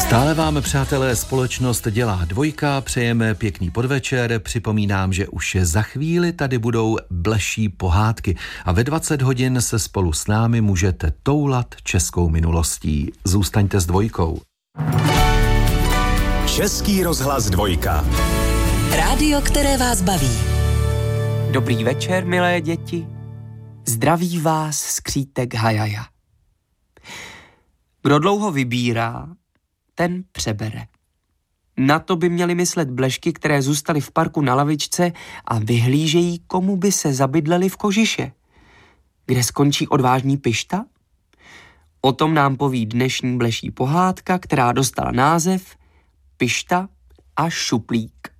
Stále vám, přátelé, společnost dělá Dvojka, přejeme pěkný podvečer, připomínám, že už za chvíli tady budou Bleší pohádky a ve 20 hodin se spolu s námi můžete toulat českou minulostí. Zůstaňte s Dvojkou. Český rozhlas Dvojka. Rádio, které vás baví. Dobrý večer, milé děti. Zdraví vás skřítek Hajaja. Kdo dlouho vybírá, ten přebere. Na to by měly myslet Blešky, které zůstaly v parku na lavičce a vyhlížejí, komu by se zabydleli v kožiše. Kde skončí odvážný Pišta? O tom nám poví dnešní Bleší pohádka, která dostala název Pišta a šuplík.